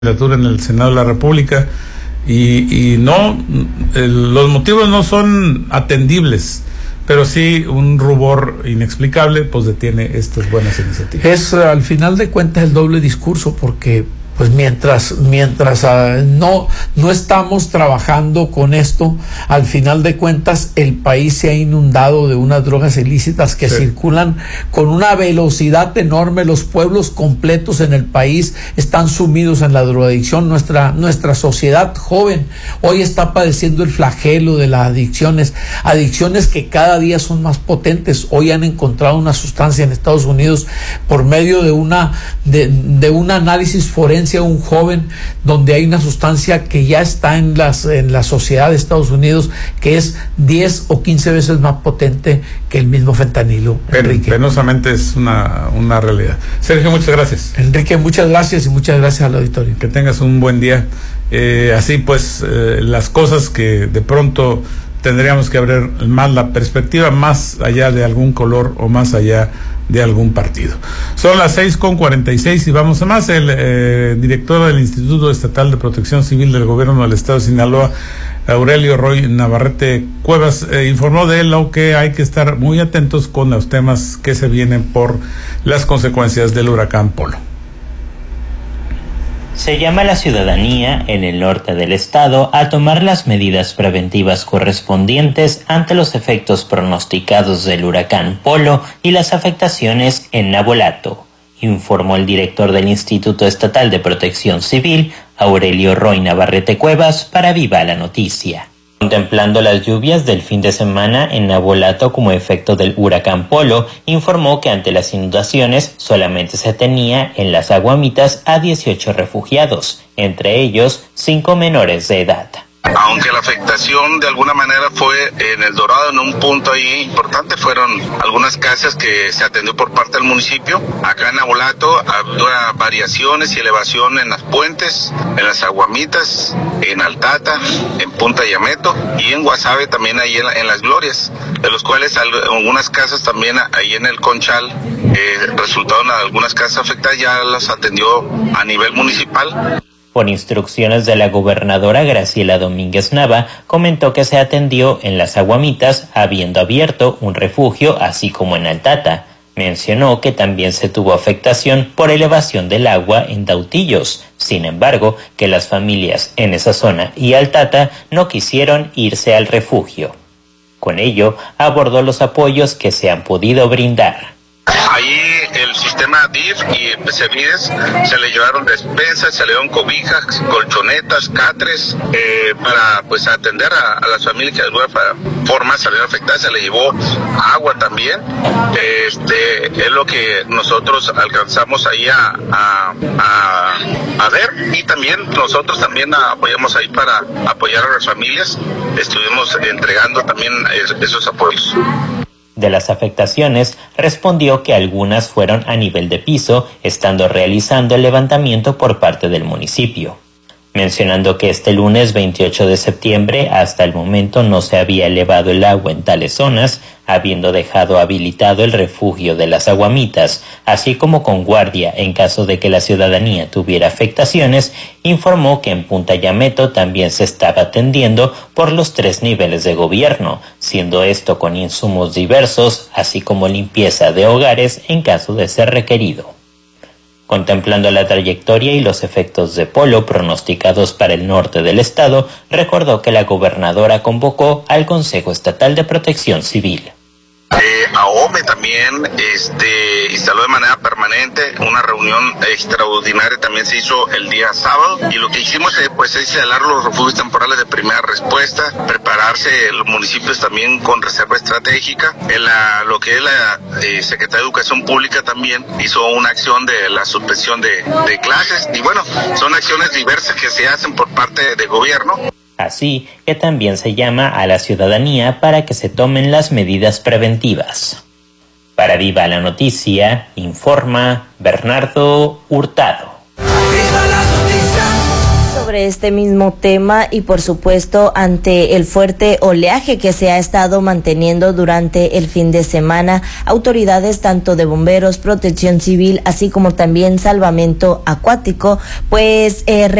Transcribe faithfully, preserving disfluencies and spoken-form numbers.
en el Senado de la República y, y no, el, los motivos no son atendibles, pero sí un rubor inexplicable pues detiene estas buenas iniciativas. Es al final de cuentas el doble discurso, porque pues mientras mientras uh, no no estamos trabajando con esto, al final de cuentas el país se ha inundado de unas drogas ilícitas que sí. circulan con una velocidad enorme. Los pueblos completos en el país están sumidos en la drogadicción. Nuestra nuestra sociedad joven hoy está padeciendo el flagelo de las adicciones, adicciones que cada día son más potentes. Hoy han encontrado una sustancia en Estados Unidos por medio de una de, de un análisis forense a un joven, donde hay una sustancia que ya está en las en la sociedad de Estados Unidos, que es diez o quince veces más potente que el mismo fentanilo. Pen, Enrique. Penosamente es una, una realidad. Sergio, muchas gracias. Enrique, muchas gracias y muchas gracias al auditorio. Que tengas un buen día. Eh, así pues, eh, las cosas que de pronto tendríamos que abrir más la perspectiva, más allá de algún color o más allá de algún partido. Son las seis con cuarenta y seis y vamos a más. El eh, director del Instituto Estatal de Protección Civil del Gobierno del Estado de Sinaloa, Aurelio Roy Navarrete Cuevas, eh, informó de lo que hay que estar muy atentos con los temas que se vienen por las consecuencias del huracán Polo. Se llama a la ciudadanía en el norte del estado a tomar las medidas preventivas correspondientes ante los efectos pronosticados del huracán Polo y las afectaciones en Navolato, informó el director del Instituto Estatal de Protección Civil, Aurelio Roy Navarrete Cuevas, para Viva la Noticia. Contemplando las lluvias del fin de semana en Navolato como efecto del huracán Polo, informó que ante las inundaciones solamente se tenía en las Aguamitas a dieciocho refugiados, entre ellos cinco menores de edad. Aunque la afectación de alguna manera fue en El Dorado, en un punto ahí importante, fueron algunas casas que se atendió por parte del municipio. Acá en Navolato había variaciones y elevación en las puentes, en las Aguamitas, en Altata, en Punta Yameto y en Guasave también ahí en, la, en Las Glorias, de los cuales algunas casas también ahí en el Conchal eh, resultaron algunas casas afectadas, ya las atendió a nivel municipal. Por instrucciones de la gobernadora Graciela Domínguez Nava, comentó que se atendió en las Aguamitas, habiendo abierto un refugio, así como en Altata. Mencionó que también se tuvo afectación por elevación del agua en Dautillos. Sin embargo, que las familias en esa zona y Altata no quisieron irse al refugio. Con ello, abordó los apoyos que se han podido brindar. Ahí el sistema D I F y Servides se le llevaron despensas, se le dieron cobijas, colchonetas, catres, eh, para pues atender a, a las familias que de alguna forma salieron afectadas. Se le llevó agua también. Este es lo que nosotros alcanzamos ahí a, a, a, a ver, y también nosotros también apoyamos ahí para apoyar a las familias. Estuvimos entregando también esos apoyos. De las afectaciones, respondió que algunas fueron a nivel de piso, estando realizando el levantamiento por parte del municipio. Mencionando que este lunes veintiocho de septiembre hasta el momento no se había elevado el agua en tales zonas, habiendo dejado habilitado el refugio de las Aguamitas, así como con guardia en caso de que la ciudadanía tuviera afectaciones, informó que en Punta Yameto también se estaba atendiendo por los tres niveles de gobierno, siendo esto con insumos diversos, así como limpieza de hogares en caso de ser requerido. Contemplando la trayectoria y los efectos de Polo pronosticados para el norte del estado, recordó que la gobernadora convocó al Consejo Estatal de Protección Civil. Eh, A O M E también este, instaló de manera permanente una reunión extraordinaria, también se hizo el día sábado, y lo que hicimos eh, pues es instalar los refugios temporales de primera respuesta, prepararse los municipios también con reserva estratégica. En la, lo que es la eh, Secretaría de Educación Pública también hizo una acción de la suspensión de, de clases, y bueno, son acciones diversas que se hacen por parte del gobierno. Así que también se llama a la ciudadanía para que se tomen las medidas preventivas. Para Viva la Noticia, informa Bernardo Hurtado. ¡Viva la noticia! sobre este mismo tema y por supuesto ante el fuerte oleaje que se ha estado manteniendo durante el fin de semana, autoridades tanto de bomberos, protección civil, así como también salvamento acuático, pues eh,